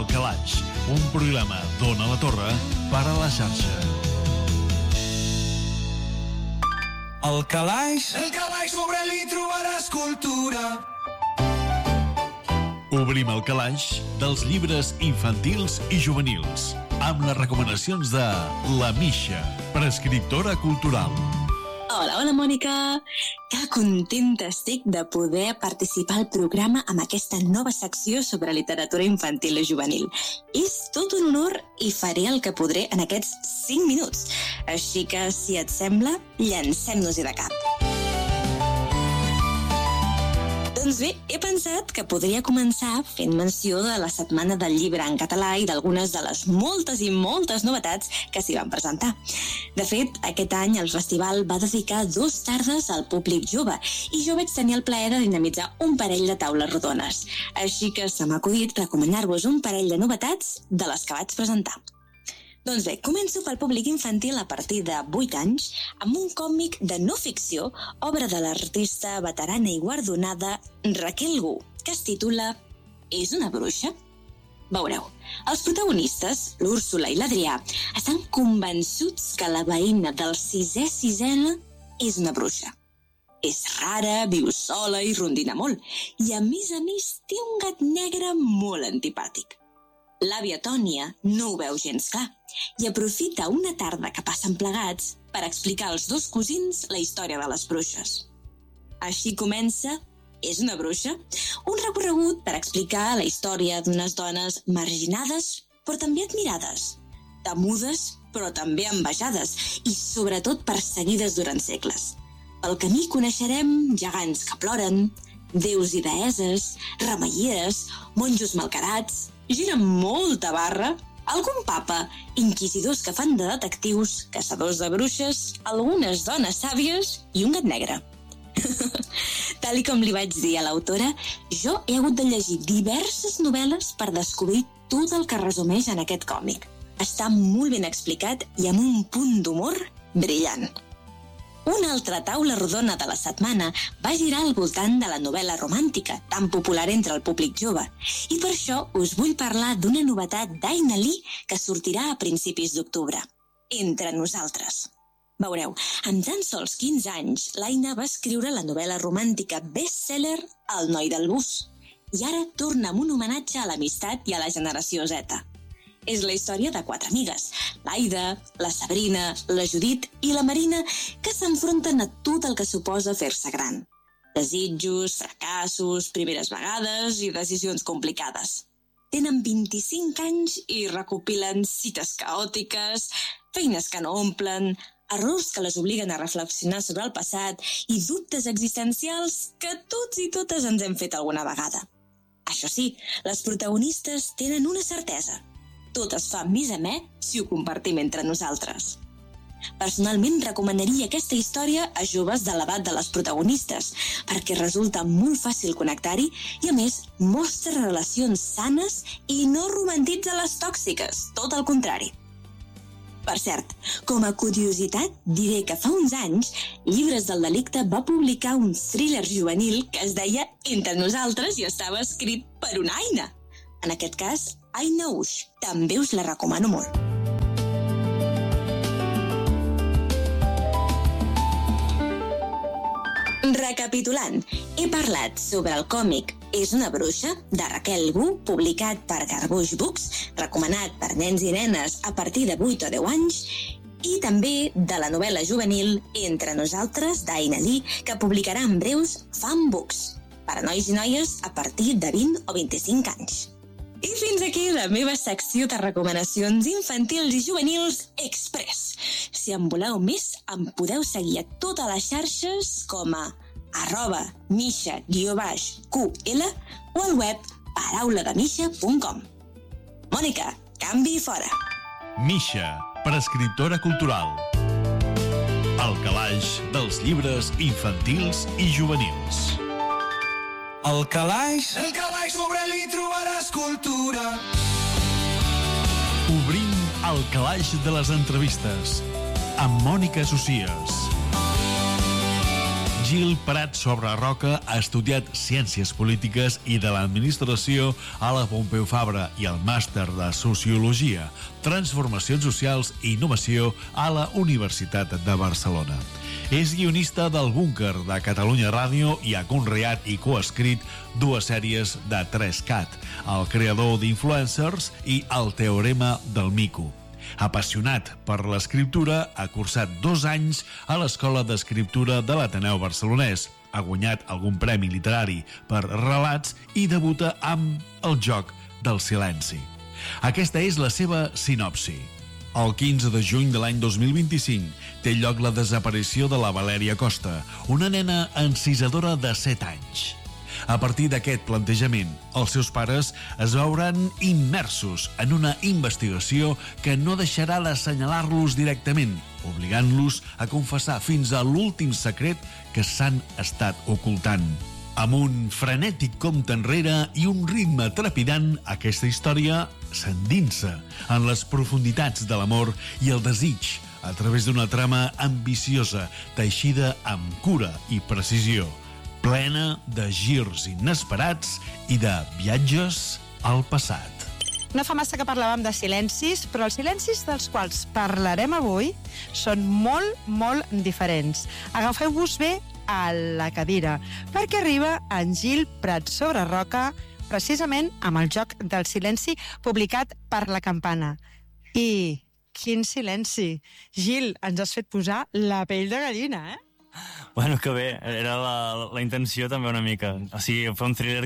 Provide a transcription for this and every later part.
El Calaix, un programa d'Ona la Torre per a la xarxa. El Calaix sobre-li trobaràs cultura. Obrim el calaix dels llibres infantils i juvenils amb les recomanacions de la Misha, prescriptora cultural. Hola, Mònica! Que contenta estic de poder participar al programa amb aquesta nova secció sobre literatura infantil i juvenil. És tot un honor i faré el que podré en aquests 5 minuts. Així que, si et sembla, llancem-nos-hi de cap. Doncs bé, he pensat que podria començar fent menció de la Setmana del Llibre en català i d'algunes de les moltes i moltes novetats que s'hi van presentar. De fet, aquest any el festival va dedicar 2 tardes al públic jove i jo vaig tenir el plaer de dinamitzar un parell de taules rodones. Així que se m'ha acudit recomanar-vos un parell de novetats de les que vaig presentar. Doncs bé, començo pel públic infantil a partir de 8 anys amb un còmic de no ficció, obra de l'artista veterana i guardonada Raquel Gu, que es titula És una bruixa? Veureu, els protagonistes, l'Úrsula i l'Adrià, estan convençuts que la veïna del 6è sisena és una bruixa. És rara, viu sola i rondina molt, i a més té un gat negre molt antipàtic. L'àvia Tònia no ho veu gens clar i aprofita una tarda que passen plegats per explicar als 2 cosins la història de les bruixes. Així comença És una bruixa? Un recorregut per explicar la història d'unes dones marginades però també admirades, temudes però també envejades i sobretot perseguides durant segles. Pel camí coneixerem gegants que ploren, déus i deesses, remeieres, monjos malcarats, gent amb molta barra, algun papa, inquisidors que fan de detectius, caçadors de bruixes, algunes dones sàvies i un gat negre. Tal i com li vaig dir a l'autora, jo he hagut de llegir diverses novel·les per descobrir tot el que resumeix en aquest còmic. Està molt ben explicat i amb un punt d'humor brillant. Una altra taula rodona de la setmana va girar al voltant de la novel·la romàntica, tan popular entre el públic jove. I per això us vull parlar d'una novetat d'Aina Lee que sortirà a principis d'octubre. Entre nosaltres. Veureu, amb tan sols 15 anys, l'Aina va escriure la novel·la romàntica best-seller El noi del bus. I ara torna amb un homenatge a l'amistat i a la generació Z. És la història de 4 amigues, l'Aida, la Sabrina, la Judit i la Marina, que s'enfronten a tot el que suposa fer-se gran. Desitjos, fracassos, primeres vegades i decisions complicades. Tenen 25 anys i recopilen cites caòtiques, feines que no omplen, errors que les obliguen a reflexionar sobre el passat i dubtes existencials que tots i totes ens hem fet alguna vegada. Això sí, les protagonistes tenen una certesa. Tot es fa més amè si ho compartim entre nosaltres. Personalment recomanaria aquesta història a joves de l'edat de les protagonistes perquè resulta molt fàcil connectar-hi i a més mostra relacions sanes i no romantitza les tòxiques, tot el contrari. Per cert, com a curiositat diré que fa uns anys Llibres del Delicte va publicar un thriller juvenil que es deia Entre nosaltres i estava escrit per una Aina. En aquest cas, Aina Uix. També us la recomano molt. Recapitulant, he parlat sobre el còmic És una bruixa, de Raquel Gu, publicat per Garbuix Books, recomanat per nens i nenes a partir de 8 o 10 anys, i també de la novel·la juvenil Entre nosaltres, d'Aina Lee, que publicarà en breus Fan Books, per a nois i noies a partir de 20 o 25 anys. I fins aquí la meva secció de recomanacions infantils i juvenils express. Si en voleu més, em podeu seguir a totes les xarxes com a @misha_ql o al web parauladamisha.com. Mònica, canvi fora. Misha, prescriptora cultural. El calaix dels llibres infantils i juvenils. El calaix sobre-li trobaràs cultura. Obrim el calaix de les entrevistes amb Mònica Socias. Gil Prat Sobreroca ha estudiat Ciències Polítiques i de l'Administració a la Pompeu Fabra i el màster de Sociologia, Transformacions Socials i Innovació a la Universitat de Barcelona. És guionista del Búnquer de Catalunya Ràdio i ha conreat i coescrit 2 sèries de 3CAT, El creador d'Influencers i El teorema del mico. Apassionat per l'escriptura, ha cursat 2 anys a l'Escola d'Escriptura de l'Ateneu Barcelonès. Ha guanyat algun premi literari per relats i debuta amb El joc del silenci. Aquesta és la seva sinopsi. El 15 de juny de l'any 2025 té lloc la desaparició de la Valèria Costa, una nena encisadora de 7 anys. A partir d'aquest plantejament, els seus pares es veuran immersos en una investigació que no deixarà d'assenyalar-los directament, obligant-los a confessar fins a l'últim secret que s'han estat ocultant. Amb un frenètic compte enrere i un ritme trepidant, aquesta història s'endinsa en les profunditats de l'amor i el desig a través d'una trama ambiciosa, teixida amb cura i precisió, plena de girs inesperats i de viatges al passat. No fa massa que parlàvem de silencis, però els silencis dels quals parlarem avui són molt, molt diferents. Agafeu-vos bé a la cadira, perquè arriba en Gil Prat Sobreroca, precisament amb El joc del silenci, publicat per La Campana. I quin silenci! Gil, ens has fet posar la pell de gallina, eh? Bueno, que bé, era la intenció també una mica. O sigui, fer un thriller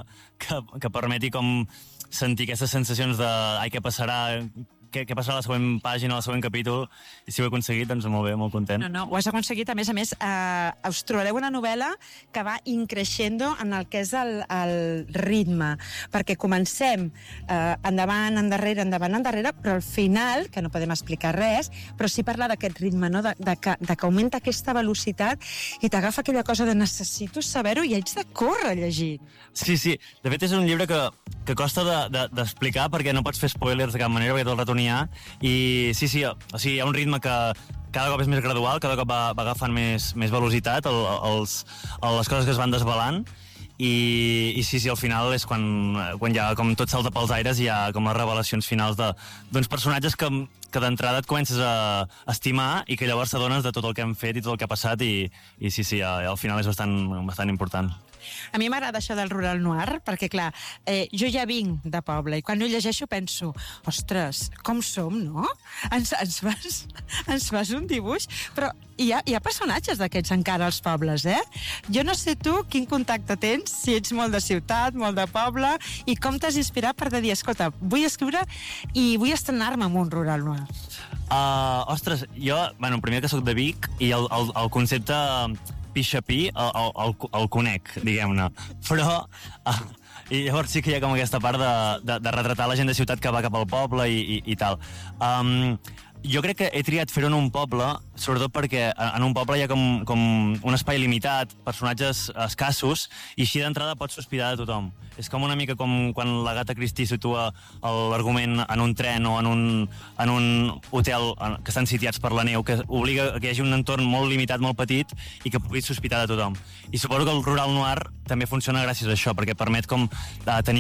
que permeti com sentir aquestes sensacions de ai, què passarà, què passarà a la següent pàgina, al següent capítol, i si ho he aconseguit, doncs molt bé, molt content. No, ho has aconseguit. A més, us trobareu una novel·la que va increixendo en el que és el ritme, perquè comencem endavant, endarrere, però al final, que no podem explicar res, però sí parlar d'aquest ritme, no? de que augmenta aquesta velocitat i t'agafa aquella cosa de necessito saber-ho i haig de córrer a llegir. Sí. De fet, és un llibre que costa d'explicar perquè no pots fer spoilers de cap manera, perquè tot el rato n'hi ha. I sí, o sigui, hi ha un ritme que cada cop és més gradual, cada cop va agafant més velocitat, les coses que es van desvelant. I sí, al final és quan ja com tot salta pels aires, hi ha com les revelacions finals d'uns personatges que d'entrada et comences a estimar i que llavors t'adones de tot el que hem fet i tot el que ha passat i sí, al final és bastant important. A mi m'agrada això del rural noir, perquè, clar, jo ja vinc de poble, i quan ho llegeixo penso, ostres, com som, no? Ens fas un dibuix, però hi ha personatges d'aquests encara als pobles, eh? Jo no sé tu quin contacte tens, si ets molt de ciutat, molt de poble, i com t'has inspirat per dir, escolta, vull escriure i vull estrenar-me en un rural noir. Ostres, jo, primer que soc de Vic, i el concepte pixapí el conec, diguem-ne. Però i llavors sí que hi ha com aquesta part de retratar la gent de ciutat que va cap al poble i tal. Jo crec que he triat fer-ho en un poble, sobretot perquè en un poble hi ha com un espai limitat, personatges escassos, i així d'entrada pots sospitar de tothom. És com una mica com quan l'Agatha Christie situa l'argument en un tren o en un hotel que estan sitiats per la neu, que obliga que hi hagi un entorn molt limitat, molt petit, i que puguis sospitar de tothom. I suposo que el rural noir també funciona gràcies a això, perquè permet com tenir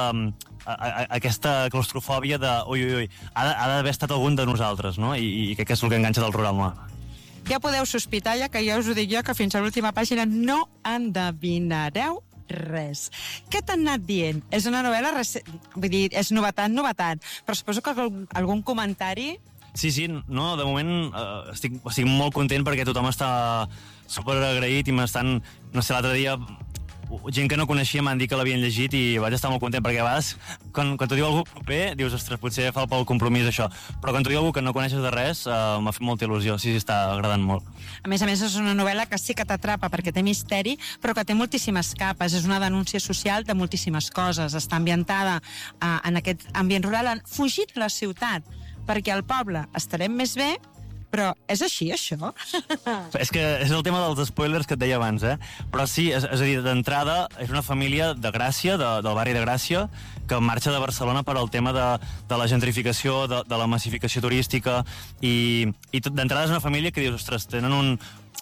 aquesta claustrofòbia de ui, ha d'haver estat algun de nosaltres, no? I crec que és el que enganxa del rural noir. Ja podeu sospitar, ja que ja us ho dic jo, que fins a l'última pàgina no endevinareu res. Què t'han anat dient? És una novel·la vull dir, és novetat, però suposo que algun comentari... Sí, no, de moment estic molt content perquè tothom està superagraït i m'estan, no sé, l'altre dia gent que no coneixia m'han dit que l'havien llegit i vaig estar molt content, perquè a vegades quan t'ho diu algú proper dius, ostres, potser fa pel compromís això, però quan t'ho diu algú que no coneixes de res m'ha fet molta il·lusió, sí, està agradant molt. A més, és una novel·la que sí que t'atrapa perquè té misteri, però que té moltíssimes capes, és una denúncia social de moltíssimes coses, està ambientada en aquest ambient rural, fugint la ciutat, perquè al poble estarem més bé, però és així, això? És que és el tema dels spoilers que et deia abans, eh? Però sí, és a dir, d'entrada, és una família de Gràcia, del barri de Gràcia, que marxa de Barcelona per al tema de la gentrificació, de la massificació turística, i d'entrada és una família que dius, ostres, tenen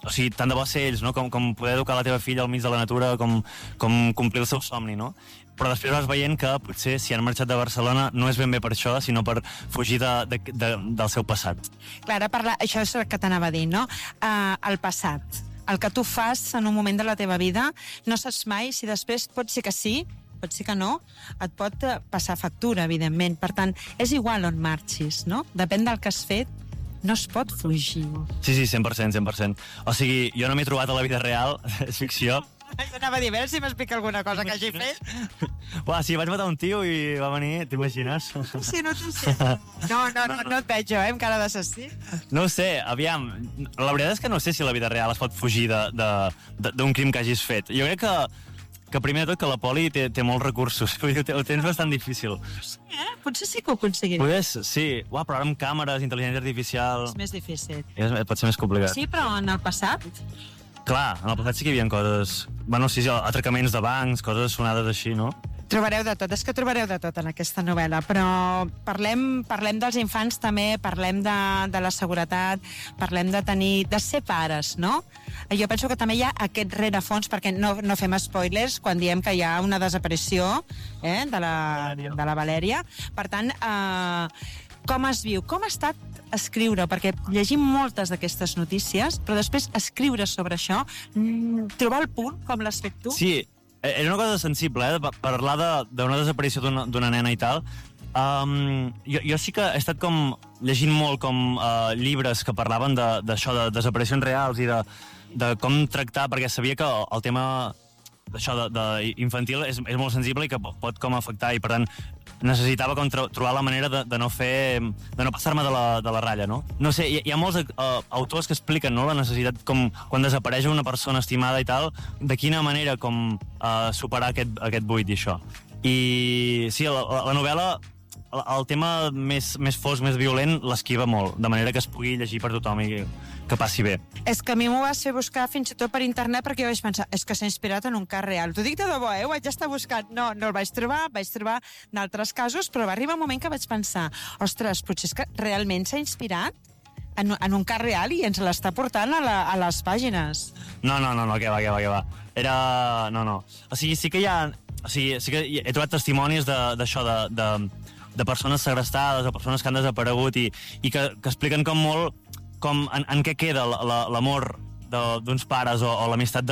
o sigui, tant de bo ser ells, no? Com poder educar la teva filla al mig de la natura, com complir el seu somni, no? Però després vas veient que potser si han marxat de Barcelona no és ben bé per això, sinó per fugir del seu passat. Clar, això és el que t'anava a dir, no? El passat. El que tu fas en un moment de la teva vida, no saps mai si després pot ser que sí, pot ser que no, et pot passar factura, evidentment. Per tant, és igual on marxis, no? Depèn del que has fet, no es pot fugir. Sí, 100%, 100%. O sigui, jo no m'he trobat a la vida real, és ficció. Jo anava a dir, a veure si m'explica alguna cosa que hagi fet. Uah, sí, vaig matar un tio i va venir, t'imagines? Sí, no t'ho sé. No et veig jo, amb cara d'assassí. No ho sé, aviam, la veritat és que no sé si la vida real es pot fugir d'un crim que hagis fet. Jo crec que primer de tot que la poli té molts recursos, ho tens bastant difícil. Potser sí que ho aconseguiré. Pues, sí, però ara amb càmeres, intel·ligència artificial... És més difícil. Pot ser més complicat. Sí, però en el passat... Clar, en el passat sí que hi havia coses... Bueno, sí, atracaments de bancs, coses sonades així, no? Trobareu de tot, és que trobareu de tot en aquesta novel·la, però parlem dels infants també, parlem de la seguretat, parlem de ser pares, no? Jo penso que també hi ha aquest rerefons, perquè no fem spoilers quan diem que hi ha una desaparició de la Valèria. Per tant, com es viu? Com ha estat escriure? Perquè llegim moltes d'aquestes notícies, però després escriure sobre això, trobar el punt, com l'has fet tu? Sí, era una cosa sensible, parlar d'una desaparició d'una nena i tal. Jo sí que he estat com llegint molt com llibres que parlaven d'això, de desaparicions reals i de com tractar, perquè sabia que el tema d'això infantil és molt sensible i que pot com afectar, i per tant necessitava com trobar la manera de no passar-me de la ratlla, no? No sé, hi ha molts autors que expliquen, no?, la necessitat com quan desapareix una persona estimada i tal, de quina manera com superar aquest buit i això. I sí, la novel·la, el tema més fosc, més violent, l'esquiva molt, de manera que es pugui llegir per tothom i que passi bé. És que a mi m'ho vas fer buscar fins i tot per internet, perquè jo vaig pensar, és que s'ha inspirat en un cas real. T'ho dic de debò, ho vaig estar buscant. No el vaig trobar d'altres casos, però va arribar un moment que vaig pensar, ostres, potser és que realment s'ha inspirat en un cas real i ens l'està portant a les pàgines. No, què va. No. O sigui, sí que he trobat testimonis d'això, de persones segrestades, de persones que han desaparegut i que expliquen com molt en què queda l'amor d'uns pares o l'amistat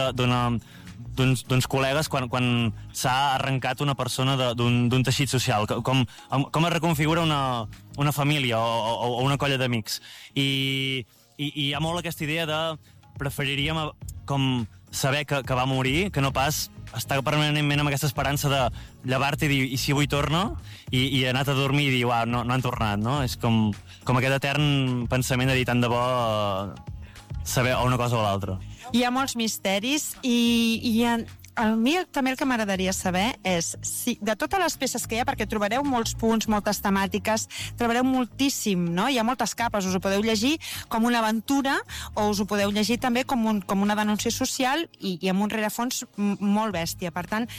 d'uns col·legues quan s'ha arrencat una persona d'un teixit social, com es reconfigura una família o una colla d'amics. I hi ha molt aquesta idea de preferiríem com saber que va morir, que no pas estar permanentment amb aquesta esperança de llevar-te i dir, i si avui torno? I he anat a dormir i dir, uau, no han tornat, no? És com aquest etern pensament de dir tant de bo saber o una cosa o l'altra. Hi ha molts misteris i a mi també el que m'agradaria saber és si de totes les peces que hi ha, perquè trobareu molts punts, moltes temàtiques, trobareu moltíssim, no? Hi ha moltes capes, us ho podeu llegir com una aventura o us ho podeu llegir també com una denúncia social i amb un rerefons molt bèstia. Per tant,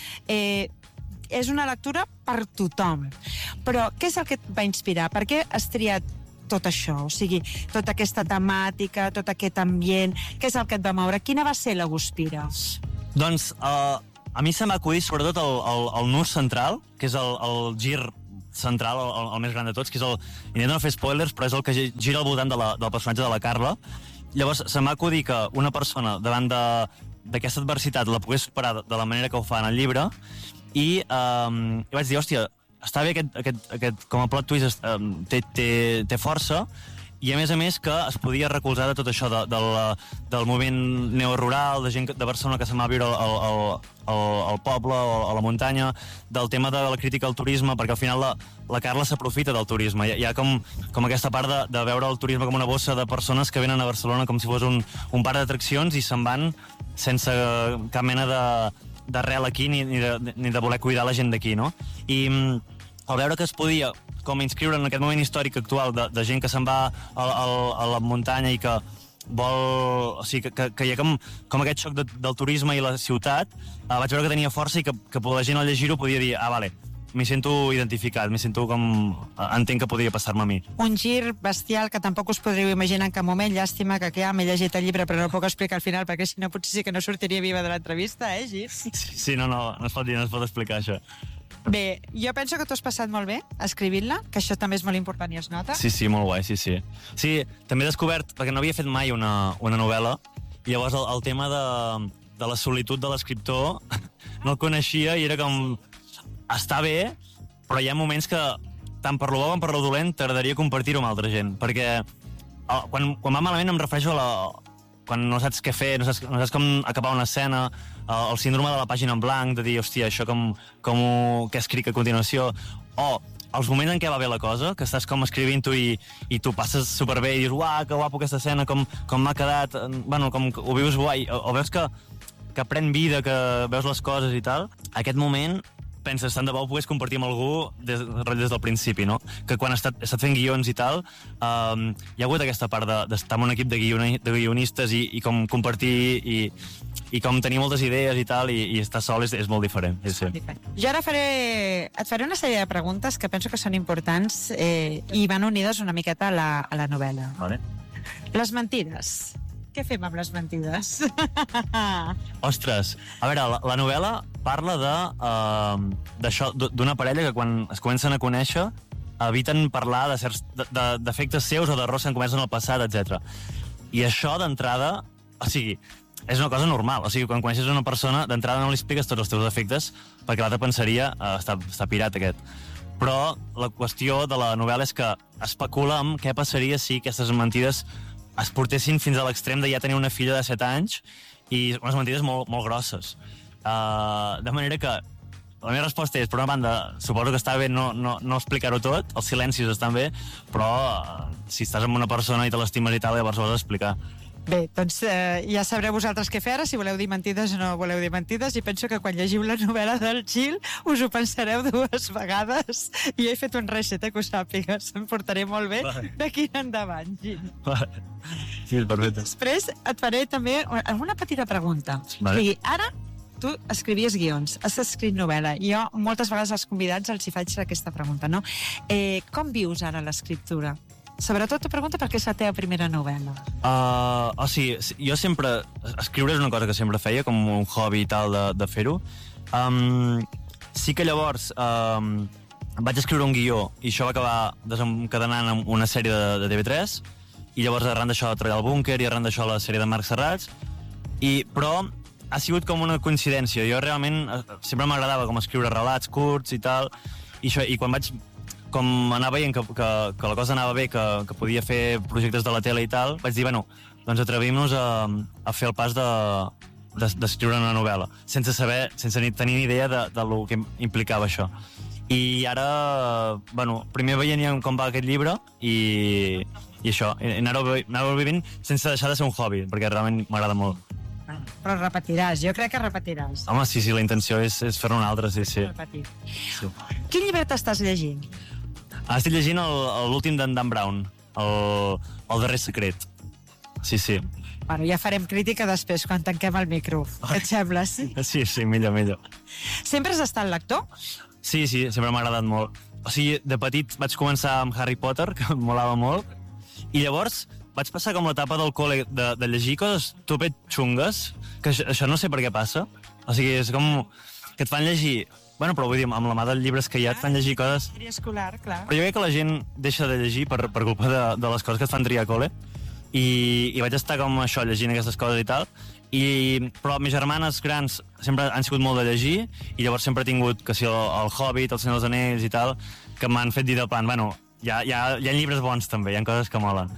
és una lectura per tothom. Però què és el que et va inspirar? Per què has triat tot això? O sigui, tota aquesta temàtica, tot aquest ambient, què és el que et va moure? Quina va ser la guspira? Doncs a mi se m'ha acudit sobretot el nus central, que és el gir central, el més gran de tots, que és intento no fer spoilers, però és el que gira al voltant del personatge de la Carla. Llavors se m'ha acudit que una persona davant d'aquesta adversitat la pogués superar de la manera que ho fa en el llibre i vaig dir, hòstia, està bé aquest com a plot twist, té força, i a més que es podia recolzar de tot això del moviment neorural, de gent de Barcelona que se'n va a viure al poble o a la muntanya, del tema de la crítica al turisme, perquè al final la Carla s'aprofita del turisme. Hi ha com aquesta part de veure el turisme com una bossa de persones que venen a Barcelona com si fos un parc d'atraccions i se'n van sense cap mena d'arrel aquí ni de voler cuidar la gent d'aquí, no? I al veure que es podia com inscriure en aquest moment històric actual de gent que se'n va a la muntanya i que vol... O sigui, que hi ha com aquest xoc del turisme i la ciutat, vaig veure que tenia força i que la gent al llegir-ho podia dir, vale, m'hi sento identificat, m'hi sento com... Entenc que podria passar-me a mi. Un gir bestial que tampoc us podríeu imaginar en cap moment. Llàstima que m'he llegit el llibre, però no puc explicar al final, perquè si no potser sí que no sortiria viva de l'entrevista, Gir? Sí, no es pot dir, no es pot explicar, això. Bé, jo penso que t'ho has passat molt bé escrivint-la, que això també és molt important i es nota. Sí, molt guai, sí. Sí, també he descobert, perquè no havia fet mai una novel·la, i llavors el tema de la solitud de l'escriptor no el coneixia i era com... Està bé, però hi ha moments que, tant per lo bo com per lo dolent, t'agradaria compartir-ho amb altra gent, perquè quan va malament em refereixo a quan no saps què fer, no saps com acabar una escena, el síndrome de la pàgina en blanc, de dir, hòstia, això què escric a continuació, o els moments en què va bé la cosa, que estàs com escrivint-ho i tu passes superbé i dius, uah, que guapo aquesta escena, com m'ha quedat, bueno, com ho vius guai, o veus que pren vida, que veus les coses i tal, aquest moment penses, tant de bo ho pogués compartir amb algú des del principi, no? Que quan he estat fent guions i tal, hi ha hagut aquesta part d'estar en un equip de guionistes i com compartir i com tenir moltes idees i tal, i estar sol és molt diferent. Sí. Jo ara et faré una sèrie de preguntes que penso que són importants i van unides una miqueta a la novel·la. Vale. Les mentides. Què fem amb les mentides? Ostres, a veure, la novel·la parla d'una parella que quan es comencen a conèixer eviten parlar de certs defectes seus o d'errors que han comès en el passat, etc. I això, d'entrada, o sigui, és una cosa normal. O sigui, quan coneixes una persona, d'entrada no li expliques tots els teus defectes perquè l'altre pensaria està pirat, aquest. Però la qüestió de la novel·la és que especula amb què passaria si aquestes mentides es portessin fins a l'extrem de ja tenir una filla de 7 anys i unes mentides molt, molt grosses. De manera que la meva resposta és, per una banda, suposo que està bé no explicar-ho tot, els silencis estan bé, però si estàs amb una persona i te l'estimes i tal, llavors ho has d'explicar. Bé, doncs ja sabreu vosaltres què fer ara, si voleu dir mentides o no voleu dir mentides, i penso que quan llegiu la novel·la del Gil us ho pensareu 2 vegades, i he fet un reset, que ho sàpigues. Em portaré molt bé d'aquí en endavant, Gil. Sí, perfecte. Després et faré també alguna petita pregunta. Vale. O sigui, ara tu escrivies guions, has escrit novel·la, i jo moltes vegades als convidats els hi faig aquesta pregunta, no? Com vius ara l'escriptura? Sobretot t'ho pregunto perquè és la teva primera novel·la. O sigui, jo sempre... Escriure és una cosa que sempre feia, com un hobby i tal de fer-ho. Sí que llavors vaig escriure un guió i això va acabar desencadenant en una sèrie de TV3 i llavors arran d'això treballar al búnquer i arran d'això la sèrie de Marc Serrats. Però ha sigut com una coincidència. Jo realment sempre m'agradava com escriure relats curts i tal, i quan vaig... Com anar veient que la cosa anava bé, que podia fer projectes de la tele i tal, vaig dir, bueno, doncs atrevim-nos a fer el pas d'escriure una novel·la, sense tenir ni idea de lo que implicava això. I ara, bueno, primer veient com va aquest llibre i això, anar-ho vivint sense deixar de ser un hobby, perquè realment m'agrada molt. Però repetiràs, jo crec que repetiràs. Home, sí, la intenció és fer-ne un altre, sí. Repetir. Quin llibre t'estàs llegint? Estic llegint l'últim d'en Dan Brown, el darrer secret. Sí. Bueno, ja farem crítica després, quan tanquem el micro. Et sembla, sí? Sí, millor. Sempre has estat lector? Sí, sempre m'ha agradat molt. O sigui, de petit vaig començar amb Harry Potter, que em molava molt, i llavors vaig passar com l'etapa del col·le de llegir coses topet xungues, que això no sé per què passa. O sigui, és com que et fan llegir... Bueno, però vull dir, amb la mà dels llibres que hi ha et fan llegir coses... Escolar, clar. Però jo crec que la gent deixa de llegir per culpa de les coses que et fan triar a col·le. I vaig estar com això, llegint aquestes coses i tal. Però mes germanes grans sempre han sigut molt de llegir i llavors sempre he tingut, que si el Hobbit, el Senyor dels Anells i tal, que m'han fet dir del plan, bueno, hi ha llibres bons també, hi ha coses que molen.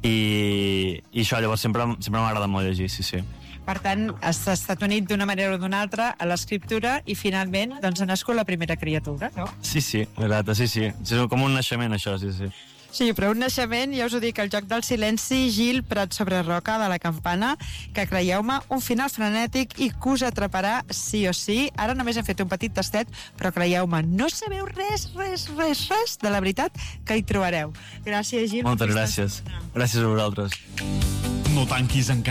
I això, llavors sempre m'ha agradat molt llegir, sí. Per tant, has estat unit d'una manera o d'una altra a l'escriptura i finalment doncs ha nascut la primera criatura, no? Sí, exacte, sí. És com un naixement, això, sí. Sí, però un naixement, ja us ho dic, el joc del silenci, Gil Prat sobre Roca, de la Campana, que creieu-me, un final frenètic i que us atraparà sí o sí. Ara només hem fet un petit tastet, però creieu-me, no sabeu res de la veritat que hi trobareu. Gràcies, Gil. Moltes gràcies. Gràcies a vosaltres. No tanquis encara